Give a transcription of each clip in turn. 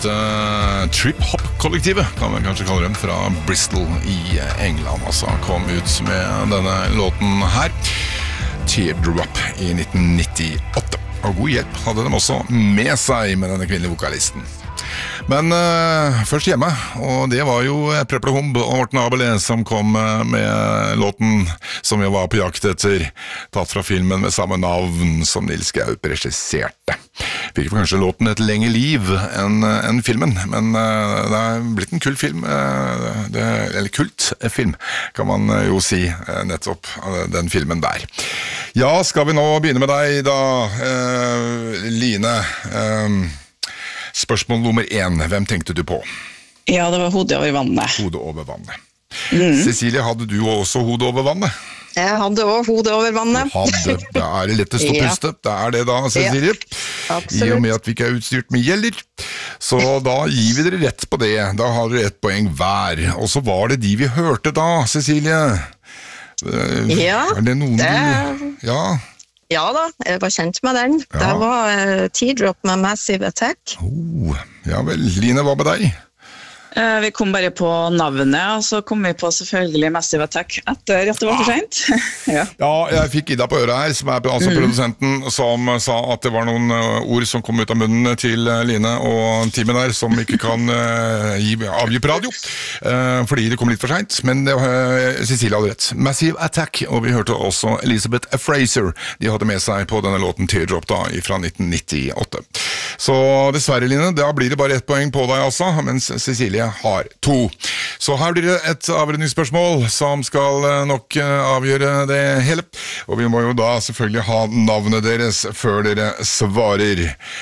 dette trip-hop-kollektivet, kan man kanskje kalle dem, fra Bristol i England. Altså kom ut med denne låten her, Teardrop, i 1998. Og god hjelp hadde de også med seg med denne kvinnelige vokalisten. Men først hjemme, og det var jo Preple Humb og Morten Abel som kom med låten som vi var på jakt etter, tatt fra filmen med samme navn som Nils Gaup regisserte. Fikk kanskje låten et lengre liv enn filmen, men det er blitt en kul film, eller kultfilm, kan man jo si, nettopp den filmen der. Ja, skal vi nå begynne med deg da, Line? Spørsmål nummer 1, hvem tenkte du på? Ja, det var hodet over vannet. Hodet over vannet. Cecilie, hadde du også hodet over vannet? Jeg hadde også hodet over vannet. Det er det lettest å puste. Det er det da, Cecilie. Ja, i og med at vi ikke er utstyrt med gjelder. Så da gir vi dere rett på det. Da har dere 1 poeng hver. Og så var det de vi hørte da, Cecilie. Ja, er det noen Ja. Ja da, jeg var kjent med den. Ja. Det var Teardrop med Massive Attack. Ja vel, Line, hva med deg? Vi kom bare på navnet, og så kom vi på selvfølgelig Massive Attack etter at det var for sent. Ja, jeg fikk Ida på øret her, som er altså produsenten, som sa at det var noen ord som kom ut av munnen til Line og teamet der, som ikke kan avgi på radio, fordi det kom litt for sent, men Cecilie hadde rett. Massive Attack, og vi hørte også Elizabeth Fraser. De hadde med seg på denne låten Teardrop da, fra 1998. Så dessverre, Line, da blir det bare 1 poeng på deg altså, mens Cecilie har 2. Så her blir det et avrundingsspørsmål som skal nok avgjøre det hele. Og vi må jo da selvfølgelig ha navnet deres før dere svarer.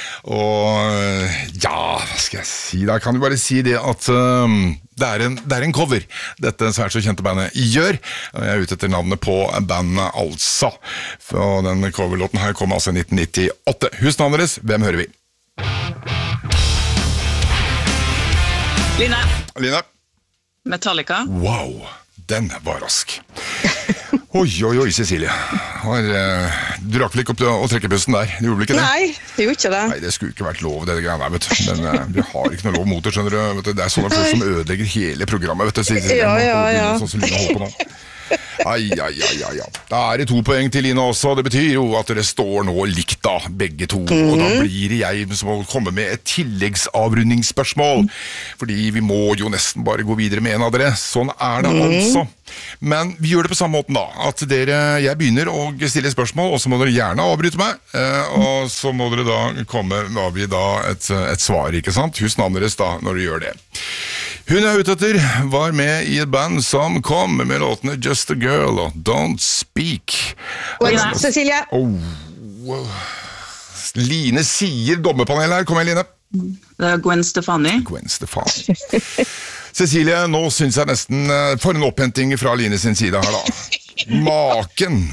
Og ja, hva skal jeg si? Da kan vi bare si det at det er en cover dette svært så kjente bandet gjør. Jeg er ute etter navnet på bandet altså. Og den coverlåten her kom altså i 1998. Husnavnet deres, hvem hører vi? Line. Metallica. Wow, den var rask. Oi, Cecilie. Du rakk vel ikke opp å trekke pusten der? Du gjorde vel ikke det? Nei, det gjorde ikke det. Nei, det skulle ikke vært lov, det greiene der, vet du. Men vi har ikke noe lov mot det, skjønner du. Vet du. Det er sånne folk som ødelegger hele programmet, vet du. Ja. Sånn som Line holder på nå. Da er det 2 poeng til Line også. Det betyr jo at dere står nå likt da, begge to. Og da blir det jeg som må komme med et tilleggsavrundingsspørsmål, fordi vi må jo nesten bare gå videre med en av dere. Sånn er det altså. Men vi gjør det på samme måten da, at jeg begynner å stille spørsmål, og så må dere gjerne avbryte meg, og så må dere da komme med avgi da et svar, ikke sant? Husnavnet deres da, når dere gjør det. Hun jeg er ute etter var med i et band som kom med låtene Just a Girl og Don't Speak. Cecilie. Line sier dommerpanelet her. Kom igjen, Line. Det er Gwen Stefani. Cecilie, nå synes jeg nesten for en opphenting fra Line sin side her da. Maken.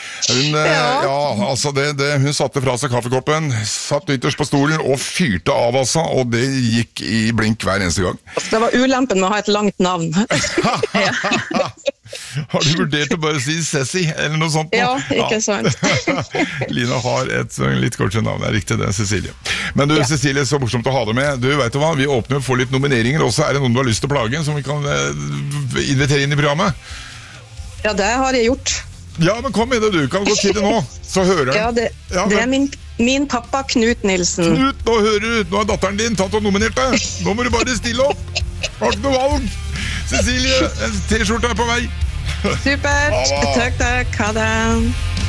Hun satte fra seg kaffekoppen, satt ytterst på stolen og fyrte av altså, og det gikk i blink hver eneste gang. Det var ulempen med å ha et langt navn. Har du vurdert å bare si Ceci, eller noe sånt? Ja, ikke sant. Lina har et litt kortere navn, det er riktig det, Cecilie. Men du, Cecilie, så morsomt å ha deg med. Du, vet du hva, vi åpner for litt nomineringer også. Er det noen du har lyst til å plage, som vi kan invitere inn i programmet? Ja, det har jeg gjort. Ja, men kom med det, du kan godt si det nå, så hører jeg. Ja, det er min pappa Knut Nilsen. Knut, nå hører du, nå har datteren din tatt og nominert deg. Nå må du bare stille opp. Har ikke noe valg. Cecilie, en t-skjorte er på vei. Supert, takk, ha det.